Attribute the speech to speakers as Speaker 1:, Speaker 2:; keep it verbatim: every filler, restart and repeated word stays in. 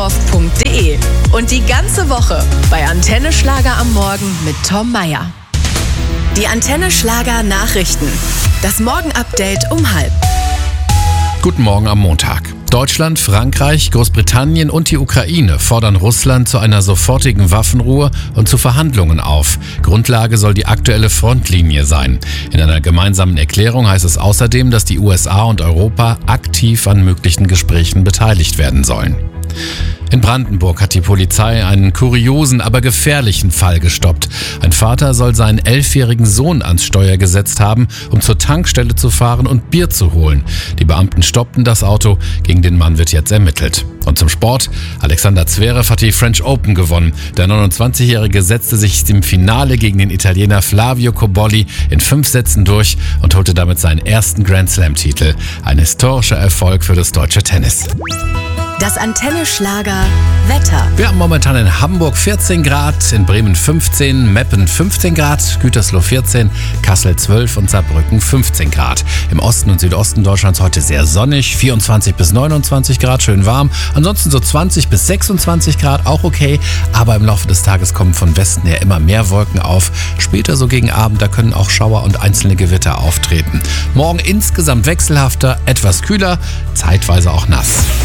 Speaker 1: düsseldorf punkt de und die ganze Woche bei Antenne Schlager am Morgen mit Tom Meyer. Die Antenne Schlager Nachrichten. Das Morgenupdate um halb.
Speaker 2: Guten Morgen am Montag. Deutschland, Frankreich, Großbritannien und die Ukraine fordern Russland zu einer sofortigen Waffenruhe und zu Verhandlungen auf. Grundlage soll die aktuelle Frontlinie sein. In einer gemeinsamen Erklärung heißt es außerdem, dass die U S A und Europa aktiv an möglichen Gesprächen beteiligt werden sollen. In Brandenburg hat die Polizei einen kuriosen, aber gefährlichen Fall gestoppt. Ein Vater soll seinen elfjährigen Sohn ans Steuer gesetzt haben, um zur Tankstelle zu fahren und Bier zu holen. Die Beamten stoppten das Auto, gegen den Mann wird jetzt ermittelt. Und zum Sport: Alexander Zverev hat die French Open gewonnen. Der neunundzwanzigjährige setzte sich im Finale gegen den Italiener Flavio Cobolli in fünf Sätzen durch und holte damit seinen ersten Grand Slam-Titel. Ein historischer Erfolg für das deutsche Tennis.
Speaker 1: Das Antenne Schlager Wetter.
Speaker 2: Wir haben momentan in Hamburg vierzehn Grad, in Bremen fünfzehn, Meppen fünfzehn Grad, Gütersloh vierzehn, Kassel zwölf und Saarbrücken fünfzehn Grad. Im Osten und Südosten Deutschlands heute sehr sonnig, vierundzwanzig bis neunundzwanzig Grad, schön warm. Ansonsten so zwanzig bis sechsundzwanzig Grad, auch okay. Aber im Laufe des Tages kommen von Westen her immer mehr Wolken auf. Später so gegen Abend, da können auch Schauer und einzelne Gewitter auftreten. Morgen insgesamt wechselhafter, etwas kühler, zeitweise auch nass.